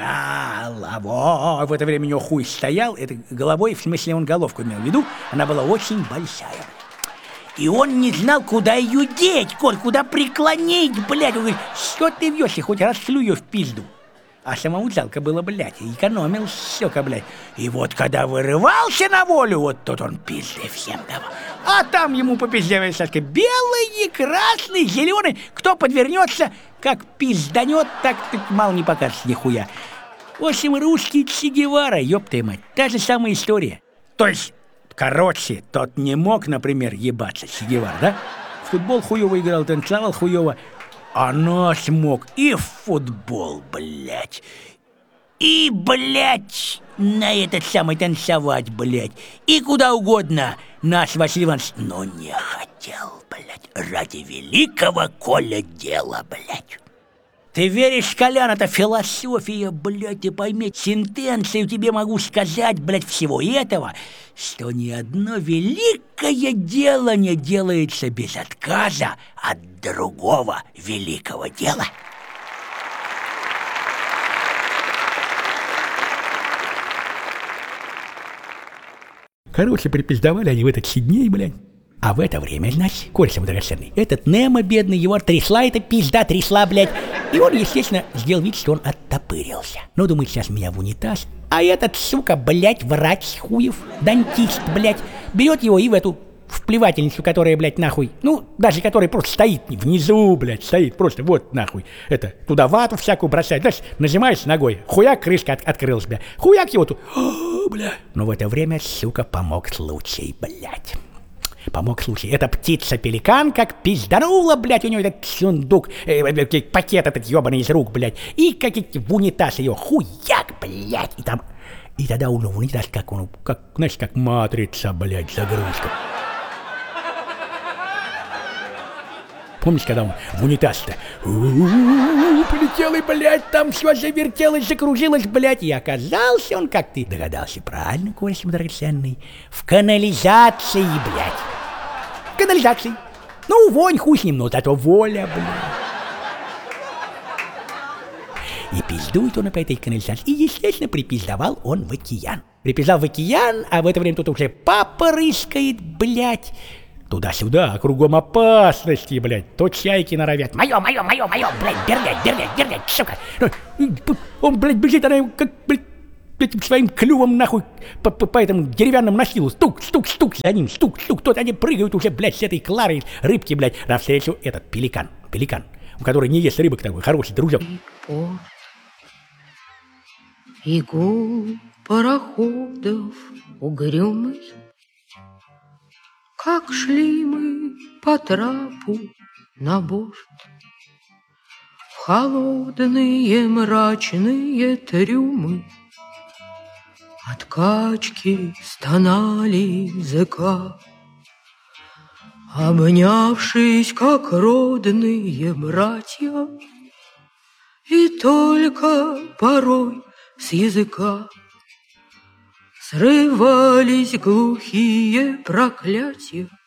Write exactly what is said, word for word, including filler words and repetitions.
Головой. В это время у него хуй стоял. Это головой, в смысле он головку имел в виду. Она была очень большая. И он не знал, куда ее деть, Коль, куда преклонить, блядь. Он говорит, что ты вьешь, я хоть расшлю ее в пизду. А самому жалко было, блядь, экономил щека, блядь. И вот когда вырывался на волю, вот тут он пизды всем давал. А там ему по пизде, Сашка, белый, красный, зеленый. Кто подвернется, как пизданет, так ты мало не покажешь нихуя. В общем, русский Че Гевара, ёпта мать, та же самая история. То есть, короче, тот не мог, например, ебаться, Че Гевара, да? В футбол хуёво играл, танцевал хуёво. А наш мог и в футбол, блядь, и, блядь, на этот самый танцевать, блядь, и куда угодно. Наш Василий Иванович, но не хотел, блядь, ради великого Коля дела, блядь. Ты веришь, Колян, это философия, блядь, ты пойми, сентенцию тебе могу сказать, блядь, всего этого, что ни одно великое дело не делается без отказа от другого великого дела. Короче, припиздовали они в этот Сидней, блядь. А в это время, значит, Коля драгоценный, этот Немо бедный, его трясла эта пизда, трясла, блядь. И он, естественно, сделал вид, что он оттопырился. Ну, думает, сейчас меня в унитаз. А этот, сука, блядь, врач хуев, дантист, блядь, берет его и в эту вплевательницу, которая, блядь, нахуй, ну, даже которая просто стоит внизу, блядь, стоит просто вот, нахуй, это, туда вату всякую бросает, дальше нажимаешь ногой, хуяк, крышка от, открылась, блядь, хуяк его тут, о, блядь. Но в это время, сука, помог случай, блядь. Помог случай. Эта птица-пеликан как пизданула, блядь, у нее этот сундук, э, э, пакет этот ебаный из рук, блядь, и как эти в унитаз ее, хуяк, блядь, и там, и тогда он в унитаз, как он, как, знаешь, как матрица, блядь, загрузка. Помнишь, когда он в унитаз-то полетел и, блядь, там все завертелось, закружилось, блядь, и оказался он, как ты догадался, правильно, Коля драгоценный, в канализации, блядь. В канализации. Ну, вонь, хуй с ним, но зато воля, блядь. И пиздует он по этой канализации. И, естественно, припиздовал он в океан. Припиздал в океан, а в это время тут уже папа рыскает, блядь. Туда-сюда, кругом опасности, блядь. То чайки норовят. Мое, мое, мое, мое, блядь, дергать, дергать, дергать, сука. Он, блядь, бежит, она как, блядь, этим своим клювом, нахуй, по, по, по этому деревянному настилу. Стук, стук, стук, за ним, стук, стук. Тот они прыгают уже, блядь, с этой Кларой, рыбки, блядь, навстречу этот пеликан, пеликан, у которого не ест рыбок такой, хороший дружок. И гул пароходов угрюмый. Как шли мы по трапу на борт, в холодные мрачные трюмы, от качки стонали языка, обнявшись, как родные братья, и только порой с языка срывались глухие проклятия.